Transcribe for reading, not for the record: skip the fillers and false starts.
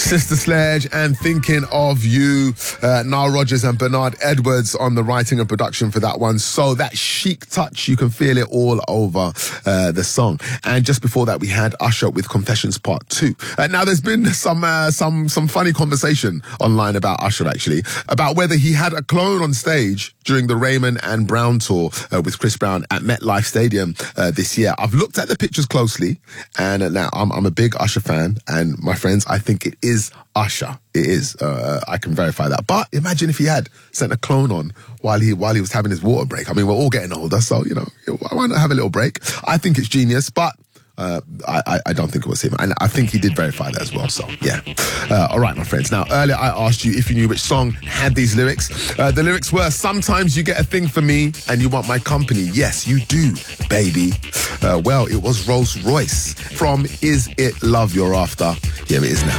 Sister Sledge and Thinking of You. Nile Rodgers and Bernard Edwards on the writing and production for that one. So that chic touch, you can feel it all over the song. And just before that, we had Usher with Confessions Part 2. Now, there's been some funny conversation online about Usher, actually, about whether he had a clone on stage during the Raymond and Brown tour with Chris Brown at MetLife Stadium this year. I've looked at the pictures closely, and now I'm a big Usher fan, and my friends, I think it is Usher. It is. I can verify that. But imagine if he had sent a clone on while he was having his water break. I mean, we're all getting older, so, you know, why not have a little break? I think it's genius, but I don't think it was him. And I think he did verify that as well. So, yeah. All right, my friends. Now, earlier I asked you if you knew which song had these lyrics. The lyrics were, sometimes you get a thing for me and you want my company. Yes, you do, baby. Well, it was Rolls Royce from Is It Love You're After? Here it is now.